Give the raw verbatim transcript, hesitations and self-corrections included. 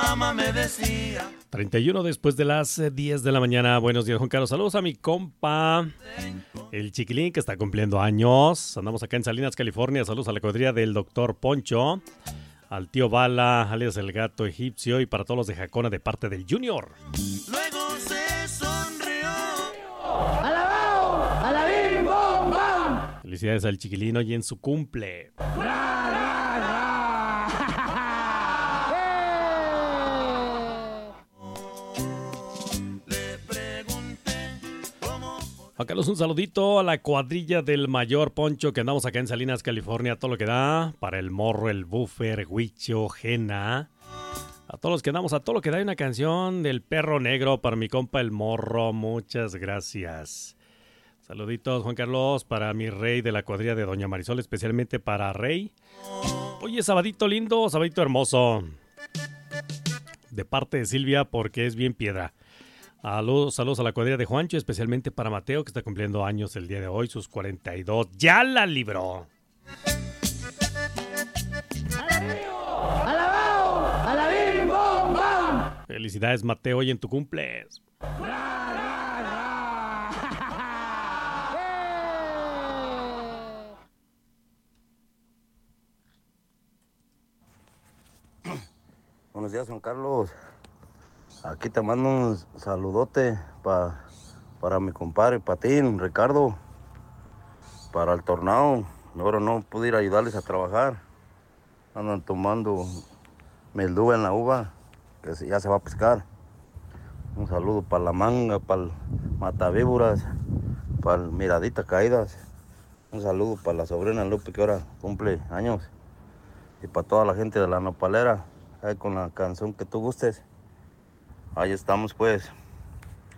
mamá me decía. treinta y uno después de las diez de la mañana. Buenos días, Juan Carlos. Saludos a mi compa, el Chiquilín, que está cumpliendo años. Andamos acá en Salinas, California. Saludos a la cuadrilla del doctor Poncho, al tío Bala, alias el gato egipcio, y para todos los de Jacona de parte del Junior. Luego se sonrió. ¡Alabao! ¡Alabim, bom, bam! Felicidades al Chiquilín hoy en su cumple. ¡Ra, ra, ra! Le pregunté cómo. Juan Carlos, un saludito a la cuadrilla del mayor Poncho, que andamos acá en Salinas, California, todo lo que da. Para el morro, el buffer, Huicho, Jena. A todos los que andamos, a todo lo que da. Hay una canción del perro negro para mi compa el morro. Muchas gracias. Saluditos, Juan Carlos, para mi rey de la cuadrilla de Doña Marisol, especialmente para Rey. Oye, sabadito lindo, sabadito hermoso. De parte de Silvia, porque es bien piedra. Saludos, saludos a la cuadrilla de Juancho, especialmente para Mateo, que está cumpliendo años el día de hoy, sus cuarenta y dos. ¡Ya la libró! ¡Alabao! ¡Alabim, bom, bam! Felicidades, Mateo, hoy en tu cumples. ¡Ra, ra, ra! Buenos días, Juan Carlos. Aquí te mando un saludote pa, para mi compadre Patín, Ricardo, para el tornado. Ahora no pude ir a ayudarles a trabajar. Andan tomando meldúa en la uva, que se- ya se va a pescar. Un saludo para la manga, para el matavíboras, para el miradita caídas. Un saludo para la sobrina Lupe, que ahora cumple años. Y para toda la gente de la nopalera, ahí con la canción que tú gustes. Ahí estamos, pues.